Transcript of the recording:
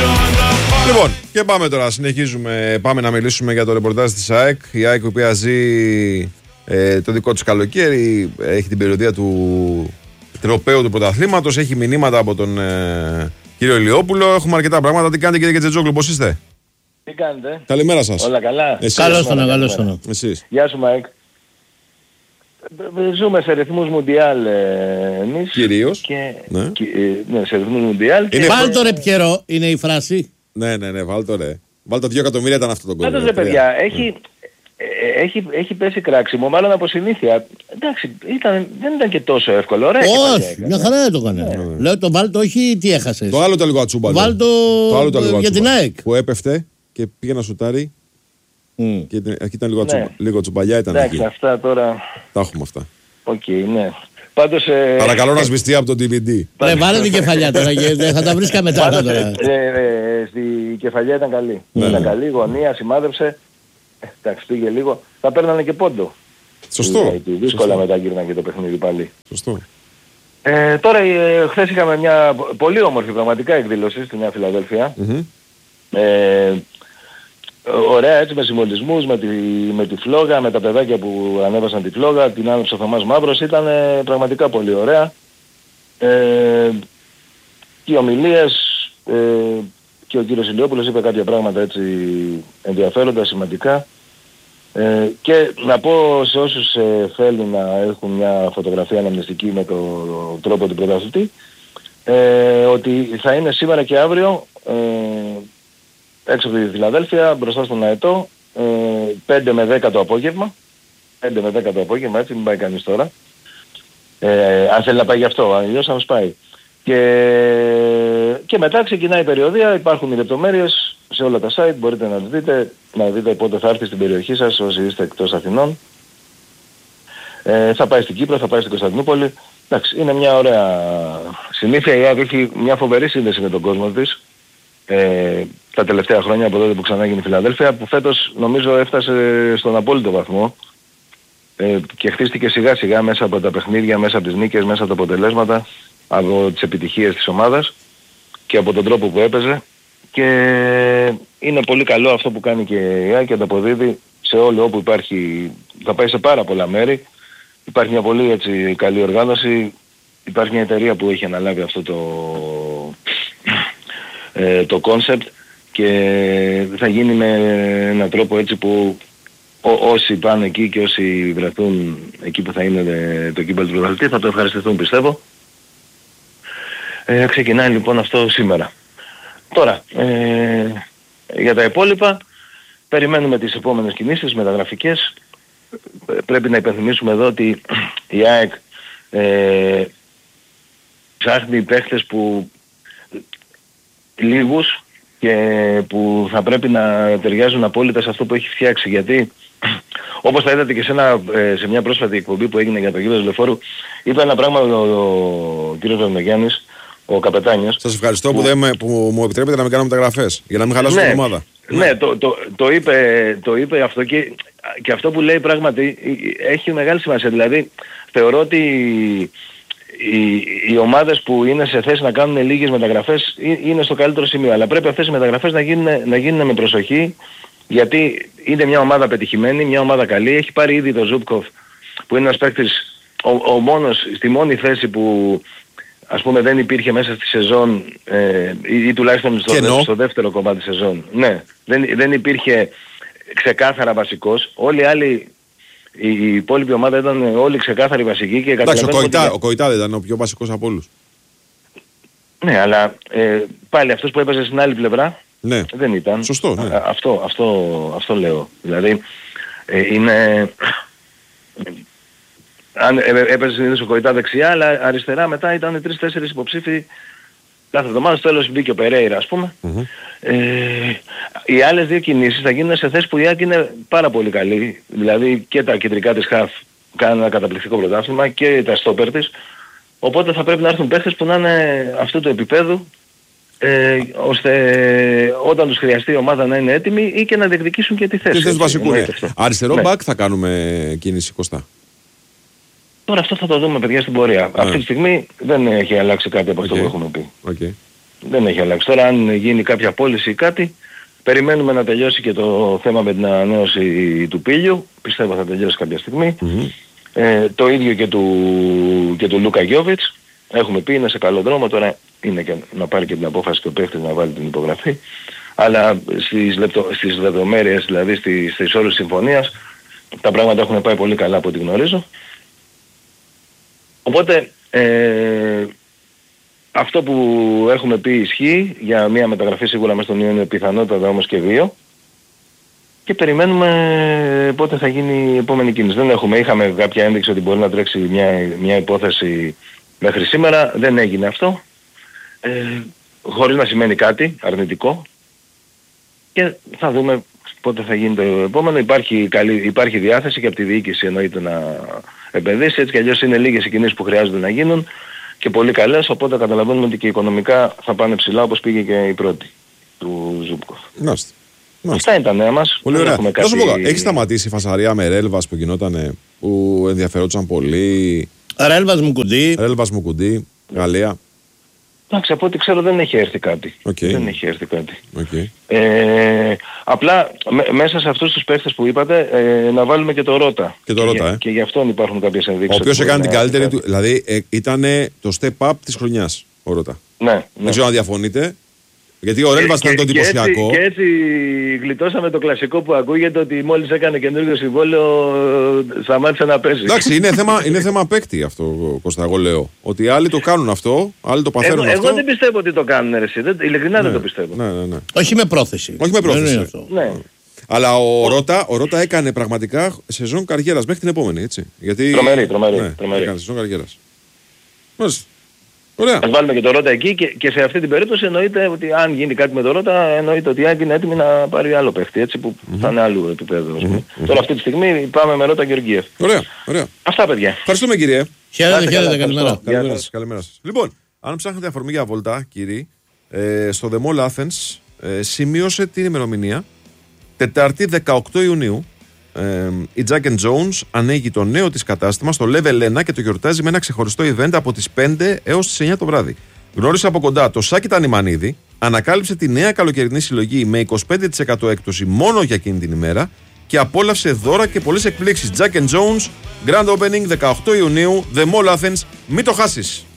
Λοιπόν, και πάμε τώρα, συνεχίζουμε. Πάμε να μιλήσουμε για το ρεπορτάζ της ΑΕΚ. Η ΑΕΚ, η οποία ζει το δικό της καλοκαίρι, έχει την περιοδία του τροπαίου του πρωταθλήματος, έχει μηνύματα από τον κύριο Ηλιόπουλο. Έχουμε αρκετά πράγματα. Τι κάνετε, κύριε Κετζετζόγλου, πώς είστε? Τι κάνετε? Καλημέρα σας. Όλα καλά? Καλώς τον. Εσείς? Γεια σου, Μάικ. Ζούμε σε ρυθμούς Μουντιάλ εμείς. Κυρίως. Ναι, σε ρυθμούς Μουντιάλ. Βάλτο ρε Πιερό, είναι η φράση. Ναι, βάλτο ρε. Βάλτο 2 εκατομμύρια ήταν αυτό το κόμμα. Πάντως ρε παιδιά, έχει πέσει κράξιμο, μάλλον από συνήθεια. Εντάξει, δεν ήταν και τόσο εύκολο. Ωραία, όχι, μια χαρά δεν το έκανε. Λέω το Βάλτο, όχι τι έχασες. Το άλλο το λίγο ατσούμπαλο. Βάλτο για την ΑΕΚ. Που έπεφτε και πήγε να σουτάρει. Και εκεί ήταν λίγο τσουμπαλιά, ήταν εντάξει, εκεί. Αυτά τώρα. Τα έχουμε αυτά. Οκ, ναι. Πάντως, παρακαλώ να σβηστεί από το DVD. Βάλε την κεφαλιά τώρα, θα τα βρίσκα μετά. Στη κεφαλιά ήταν καλή. Ήταν καλή, γωνία, σημάδεψε. Εντάξει, πήγε λίγο. Θα παίρνανε και πόντο. Σωστό. Δύσκολα μετά γύρναν και το παιχνίδι πάλι. Σωστό. Τώρα χθες είχαμε μια πολύ όμορφη πραγματικά εκδήλωση στη Νέα Φιλαδέλφια. Ωραία, έτσι, με συμβολισμούς, με τη φλόγα, με τα παιδάκια που ανέβασαν τη φλόγα, την άνοιξε ο Θωμάς Μαύρος, ήταν πραγματικά πολύ ωραία. Και οι ομιλίες, και ο κύριος Ηλιόπουλος είπε κάποια πράγματα έτσι ενδιαφέροντα, σημαντικά. Και να πω σε όσους θέλουν να έχουν μια φωτογραφία αναμνηστική με τον τρόπο του πρωταθλητή, ότι θα είναι σήμερα και αύριο έξω από τη Φιλαδέλφια, μπροστά στον Αετό, 5 με 10 το απόγευμα. 5 με 10 το απόγευμα, έτσι, μην πάει κανείς τώρα. Αν θέλει να πάει γι' αυτό, αλλιώς θα μας πάει. Και μετά ξεκινάει η περιοδία, υπάρχουν οι λεπτομέρειες σε όλα τα site, μπορείτε να δείτε πότε θα έρθει στην περιοχή σας όσοι είστε εκτός Αθηνών. Θα πάει στην Κύπρο, θα πάει στην Κωνσταντινούπολη. Εντάξει, είναι μια ωραία συνήθεια. Η ΑΕΚ έχει μια φοβερή σύνδεση με τον κόσμο της. Τα τελευταία χρόνια από τότε που ξανά έγινε η Φιλαδέλφια, που φέτος νομίζω έφτασε στον απόλυτο βαθμό και χτίστηκε σιγά σιγά μέσα από τα παιχνίδια, μέσα από τις νίκες, μέσα από τα αποτελέσματα, από τις επιτυχίες της ομάδας και από τον τρόπο που έπαιζε, και είναι πολύ καλό αυτό που κάνει και η ΑΕΚ και ανταποδίδει σε όλο όπου υπάρχει. Θα πάει σε πάρα πολλά μέρη, υπάρχει μια πολύ έτσι καλή οργάνωση, υπάρχει μια εταιρεία που έχει αναλάβει αυτό το concept και θα γίνει με έναν τρόπο έτσι που όσοι πάνε εκεί και όσοι βρεθούν εκεί που θα είναι το κύπελλο του πρωταθλητή θα το ευχαριστηθούν, πιστεύω. Ξεκινάει λοιπόν αυτό σήμερα. Τώρα, για τα υπόλοιπα περιμένουμε τις επόμενες κινήσεις μεταγραφικές. Πρέπει να υπενθυμίσουμε εδώ ότι η ΑΕΚ ψάχνει παίχτες που λίγους και που θα πρέπει να ταιριάζουν απόλυτα σε αυτό που έχει φτιάξει, γιατί όπως θα είδατε και σε μια πρόσφατη εκπομπή που έγινε για τον κύριο Λεφόρου, είπε ένα πράγμα ο κύριος Βερμεγιάννης, ο καπετάνιος. Σας ευχαριστώ που μου επιτρέπετε να μην κάνω μεταγραφές, για να μην χαλάσω την ομάδα. Ναι, το είπε αυτό, και αυτό που λέει πράγματι έχει μεγάλη σημασία. Δηλαδή θεωρώ ότι οι ομάδες που είναι σε θέση να κάνουν λίγες μεταγραφές είναι στο καλύτερο σημείο, αλλά πρέπει αυτές οι μεταγραφές να γίνουν με προσοχή, γιατί είναι μια ομάδα πετυχημένη, μια ομάδα καλή. Έχει πάρει ήδη το Ζούπκοφ, που είναι ένας παίκτης ο μόνος, στη μόνη θέση που ας πούμε δεν υπήρχε μέσα στη σεζόν, ή τουλάχιστον στο δεύτερο κομμάτι της σεζόν. Ναι, δεν υπήρχε ξεκάθαρα βασικός. Όλοι οι άλλοι, η υπόλοιπη ομάδα ήταν όλοι ξεκάθαροι βασικοί και ο Κοϊτά δεν ήταν ο πιο βασικός από όλους. Ναι, αλλά πάλι αυτός που έπαιζε στην άλλη πλευρά δεν ήταν. Σωστό, ναι. Αυτό λέω. Δηλαδή είναι... Αν έπαιζε συνήθως ο Κοϊτά δεξιά, αλλά αριστερά μετά ήταν 3-4 υποψήφοι κάθε εβδομάδα. Στο τέλος μπήκε ο Περέιρα, ας πούμε. Οι άλλες δύο κινήσεις θα γίνουν σε θέσεις που η ΑΕΚ είναι πάρα πολύ καλή. Δηλαδή και τα κεντρικά της χαφ κάνουν ένα καταπληκτικό πρωτάθλημα και τα στόπερ της. Οπότε θα πρέπει να έρθουν παίχτες που να είναι αυτού του επίπεδου, ώστε όταν τους χρειαστεί η ομάδα να είναι έτοιμη ή και να διεκδικήσουν και τη θέση. Τι θέση βασικού. Αριστερό μπακ θα κάνουμε κίνηση, Κωστά. Τώρα αυτό θα το δούμε, παιδιά, στην πορεία. Αυτή τη στιγμή δεν έχει αλλάξει κάτι από αυτό που έχουμε πει. Δεν έχει αλλάξει. Τώρα αν γίνει κάποια πώληση ή κάτι, περιμένουμε να τελειώσει και το θέμα με την ανανέωση του Πίλιου. Πιστεύω θα τελειώσει κάποια στιγμή. Το ίδιο και του Λούκα Γιόβιτς. Έχουμε πει είναι σε καλό δρόμο, τώρα είναι και να πάρει και την απόφαση και ο παίχτης να βάλει την υπογραφή. Αλλά στις λεπτομέρειες, δηλαδή στις όρους συμφωνίας, τα πράγματα έχουν πάει πολύ καλά από ό,τι γνωρίζω. Οπότε αυτό που έχουμε πει ισχύει για μια μεταγραφή σίγουρα μέσα στον Ιούνιο, πιθανότατα όμως και 2. Και περιμένουμε πότε θα γίνει η επόμενη κίνηση. Είχαμε κάποια ένδειξη ότι μπορεί να τρέξει μια υπόθεση μέχρι σήμερα. Δεν έγινε αυτό. Χωρίς να σημαίνει κάτι αρνητικό. Και θα δούμε πότε θα γίνει το επόμενο. Υπάρχει διάθεση και από τη διοίκηση εννοείται να επενδύσει. Έτσι κι αλλιώς είναι λίγες οι κινήσεις που χρειάζονται να γίνουν και πολύ καλές. Οπότε καταλαβαίνουμε ότι και οικονομικά θα πάνε ψηλά όπως πήγε και η πρώτη του Ζούμπκοφ. Αυτά είναι τα νέα μας. Πολύ ωραία. Έχει σταματήσει η φασαρία με Ρέλβας που γινότανε, που ενδιαφερόντουσαν πολύ? Ρέλβας μου κουντί, Γαλλία. Εντάξει, από ό,τι ξέρω δεν έχει έρθει κάτι. Δεν έχει έρθει κάτι. Απλά μέσα σε αυτούς τους παίχτες που είπατε να βάλουμε και το Ρότα. Και γι' αυτόν υπάρχουν κάποιες ενδείξεις. Ο οποίος έκανε την καλύτερη του, δηλαδή ήταν το step up της χρονιάς ο Ρότα. Ναι. Δεν ξέρω αν διαφωνείτε. Γιατί ο Ρέλβας ήταν το εντυπωσιακό. Και έτσι γλιτώσαμε το κλασικό που ακούγεται ότι μόλις έκανε καινούργιο συμβόλαιο σταμάτησε να παίζει. Εντάξει, είναι θέμα παίκτη αυτό, Κώστα, εγώ λέω. Ότι άλλοι το κάνουν αυτό, άλλοι το παθαίνουν αυτό. Εγώ δεν πιστεύω ότι το κάνουν εσύ. Ειλικρινά δεν το πιστεύω. Ναι. Όχι με πρόθεση. Ναι. Αλλά ο Ρότα έκανε πραγματικά σεζόν καριέρας μέχρι την επόμενη, έτσι. Τρομερή. Έκανε σεζόν καριέρας. Ωραία. Ας βάλουμε και το Ρότα εκεί και σε αυτή την περίπτωση εννοείται ότι αν γίνει κάτι με το Ρότα εννοείται ότι η ΑΕΚ είναι έτοιμη να πάρει άλλο παίχτη, έτσι, που θα είναι άλλου επίπεδου. Τώρα αυτή τη στιγμή πάμε με Ρότα Γεωργίευ. Ωραία. Αυτά, παιδιά. Ευχαριστούμε, κύριε. Χαίρετε, καλημέρα. Καλημέρα σας. Λοιπόν, αν ψάχνετε αφορμή για βόλτα, κύριοι, στο The Mall Athens σημείωσε την ημερομηνία Τετάρτη 18 Ιουνίου. Η Jack & Jones ανοίγει το νέο της κατάστημα στο Level 1 και το γιορτάζει με ένα ξεχωριστό event από τις 5 έως τις 9 το βράδυ. Γνώρισε από κοντά το Σάκη Τανιμανίδη, ανακάλυψε τη νέα καλοκαιρινή συλλογή με 25% έκπτωση μόνο για εκείνη την ημέρα και απόλαυσε δώρα και πολλές εκπλήξεις. Jack & Jones, Grand Opening 18 Ιουνίου, The Mall Athens, μην το χάσεις.